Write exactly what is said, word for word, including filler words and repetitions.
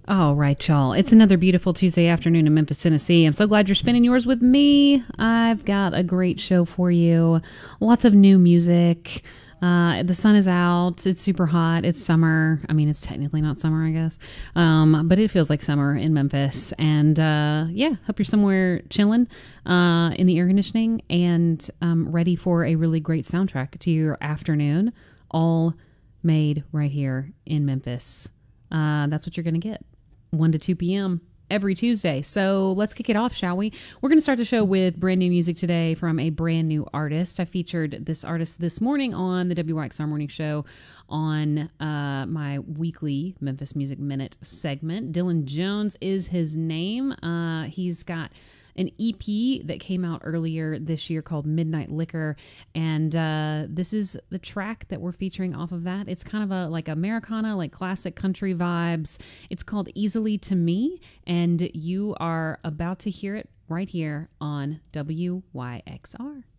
All right, y'all. It's another beautiful Tuesday afternoon in Memphis, Tennessee. I'm so glad you're spending yours with me. I've got a great show for you. Lots of new music. Uh, the sun is out. It's super hot. It's summer. I mean, it's technically not summer, I guess. Um, but it feels like summer in Memphis. And uh, yeah, hope you're somewhere chilling uh, in the air conditioning and um, ready for a really great soundtrack to your afternoon, all made right here in Memphis. Uh, that's what you're going to get. one to two p.m. every Tuesday. So let's kick it off, shall we? We're going to start the show with brand new music today from a brand new artist. I featured this artist this morning on the W Y X R Morning Show on uh, my weekly Memphis Music Minute segment. Dylan Jones is his name. Uh, he's got an E P that came out earlier this year called Midnight Liquor, and uh, this is the track that we're featuring off of that. It's kind of a like Americana, like classic country vibes. It's called Easily to Me, and you are about to hear it right here on W Y X R.